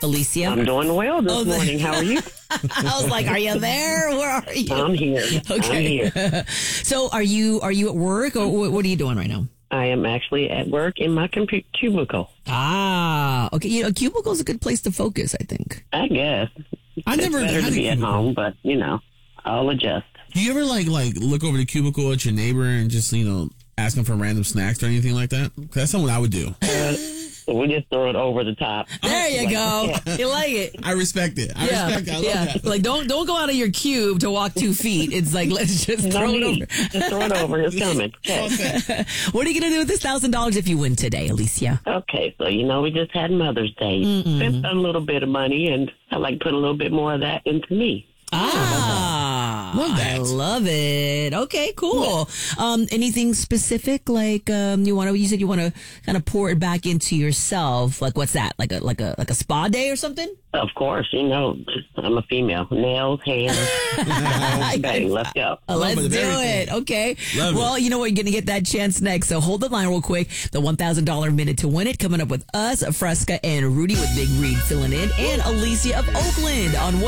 Alicia? I'm doing well this morning. How are you? I was like, are you there? Where are you? I'm here. Okay. I'm here. So are you at work or what are you doing right now? I am actually at work in my cubicle. Ah, okay. You know, cubicle is a good place to focus, I think. I guess. I never It's better had to a be at cubicle. home, but, I'll adjust. Do you ever like look over the cubicle at your neighbor and just, ask them for random snacks or anything like that? 'Cause that's something I would do. We just throw it over the top. There you go. You like it. I respect it. I respect it. I love that. Like don't go out of your cube to walk 2 feet. It's like let's just No throw it need. over. Just throw it over. It's coming. Okay. What are you gonna do with this $1,000 if you win today, Alicia? Okay, so we just had Mother's Day. Spent a little bit of money, and I like to put a little bit more of that into me. Love that. I love it. Okay, cool. Anything specific like you said you want to kind of pour it back into yourself. Like what's that? Like a spa day or something? Of course, I'm a female. Nails, hair. Okay, let's go. Let's it, do everything. it. Okay. Love Well, you know what? You're going to get that chance next. So hold the line real quick. The $1,000 minute to win it coming up with us, Fresca and Rudy with Big Reed filling in and Alicia of Oakland on